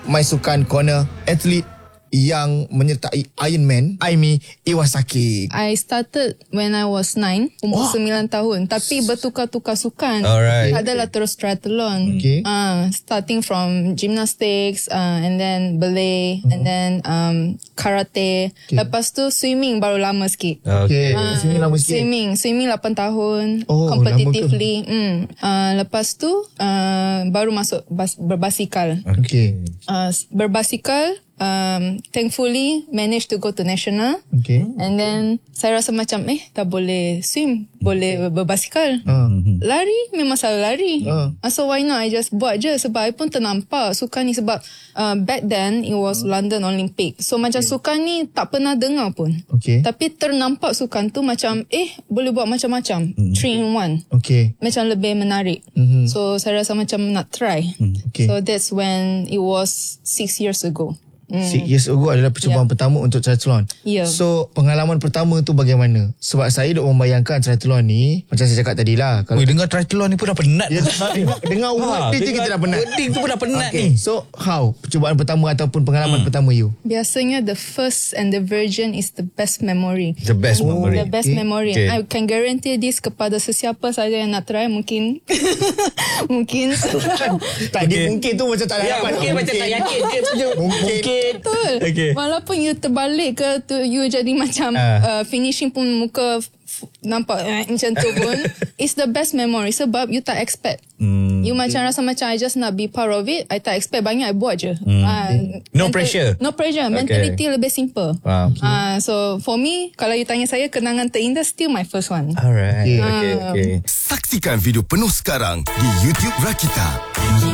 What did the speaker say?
my sukan corner athlete yang menyertai Iron Man, Aimi Iwasaki. I started when I was 9, umur 9 tahun. Tapi bertukar-tukar sukan. Alright. Adalah terus triathlon. Okay. Starting from gymnastics, and then ballet, and then karate. Lepas tu swimming baru lama sikit. Okay. Sini lama sikit. Swimming 8 tahun. Oh, competitively. Lepas tu baru masuk berbasikal. Okay. Berbasikal, thankfully managed to go to national. Okay. And then saya rasa macam dah boleh swim, boleh berbasikal. Lari memang selalu lari. So why not I just buat je, sebab I pun ternampak sukan ni, sebab back then it was London Olympic. So macam sukan ni tak pernah dengar pun. Okay. Tapi ternampak sukan tu macam boleh buat macam-macam. 3 in 1. Okay. Macam lebih menarik. So saya rasa macam nak try. Okay. So that's when it was 6 years ago. 6 years ago adalah percubaan pertama untuk triathlon. Yeah. So pengalaman pertama tu bagaimana? Sebab saya duk membayangkan triathlon ni, macam saya cakap tadi lah, kalau dengar triathlon ni pun dah penat. dengar wording je kita dah penat. Wording tu pun dah penat Okay. ni. So how percubaan pertama ataupun pengalaman pertama you? Biasanya the first and the virgin is the best memory. The best memory. The best memory. Okay. I can guarantee this kepada sesiapa saja yang nak try. Mungkin Tadi mungkin tu macam tak Ya, dapat. mungkin macam tak yakin je. Mungkin. betul. Okay. Walaupun you terbalik ke tu, you jadi macam finishing pun muka nampak macam tu pun, it's the best memory sebab you tak expect. You macam rasa macam I just nak be part of it. I tak expect banyak, I buat je. No pressure. No pressure. Mentality lebih simple. So for me, kalau you tanya saya, kenangan terindah still my first one. Alright. Okay. Saksikan video penuh sekarang di YouTube Rakita.